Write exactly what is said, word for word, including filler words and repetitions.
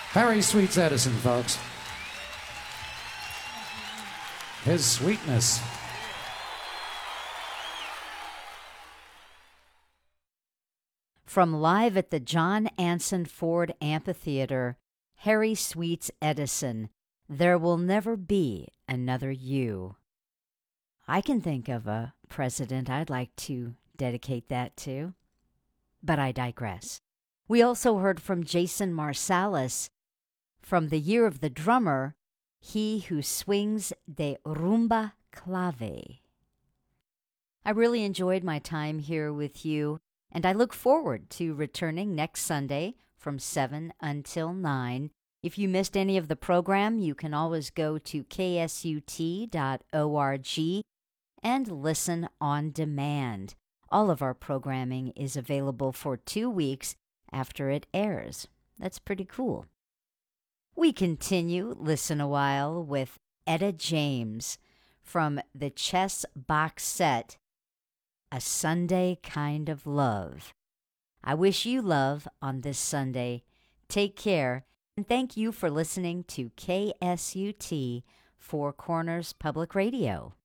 Harry Sweets Edison, folks. His sweetness. From live at the John Anson Ford Amphitheater, Harry Sweets Edison, There Will Never Be Another You. I can think of a president I'd like to dedicate that to, but I digress. We also heard from Jason Marsalis from The Year of the Drummer, He Who Swings de Rumba Clave. I really enjoyed my time here with you, and I look forward to returning next Sunday from seven until nine. If you missed any of the program, you can always go to k s u t dot org and listen on demand. All of our programming is available for two weeks after it airs. That's pretty cool. We continue Listen a While with Etta James from the Chess box set, A Sunday Kind of Love. I wish you love on this Sunday. Take care, and thank you for listening to K S U T Four Corners Public Radio.